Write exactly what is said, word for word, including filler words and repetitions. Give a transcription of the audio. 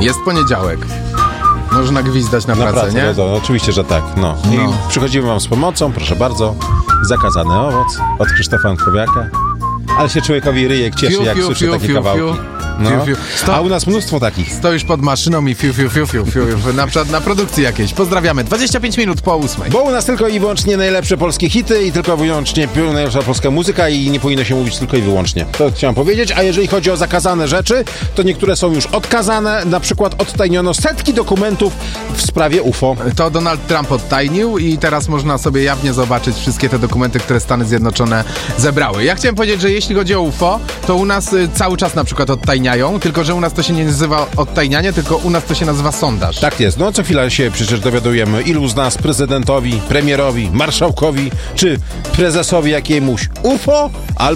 Jest poniedziałek. Można gwizdać na, Na pracę, pracę, nie? no, to, oczywiście, że tak. No. I No. przychodzimy wam z pomocą, proszę bardzo. Zakazany owoc od Krzysztofa Antkowiaka. Ale się człowiekowi ryjek cieszy, Fiu, jak fiu, słyszy fiu, takie fiu, kawałki. fiu. No. Fiu, fiu. Stop. A u nas mnóstwo takich. Stoisz pod maszyną i fiu, fiu, fiu, fiu, fiu, fiu. Na przykład na produkcji jakiejś. Pozdrawiamy. dwadzieścia pięć minut po ósmej. Bo u nas tylko i wyłącznie najlepsze polskie hity i tylko wyłącznie najlepsza polska muzyka i nie powinno się mówić tylko i wyłącznie. To chciałem powiedzieć, a jeżeli chodzi o zakazane rzeczy, to niektóre są już odkazane. Na przykład odtajniono setki dokumentów w sprawie U F O. To Donald Trump odtajnił i teraz można sobie jawnie zobaczyć wszystkie te dokumenty, które Stany Zjednoczone zebrały. Ja chciałem powiedzieć, że jeśli chodzi o U F O, to u nas y, cały czas na przykład odtajniają, tylko że u nas to się nie nazywa odtajnianie, tylko u nas to się nazywa sondaż. Tak jest. No co chwila się przecież dowiadujemy, ilu z nas prezydentowi, premierowi, marszałkowi czy prezesowi jakiemuś U F O albo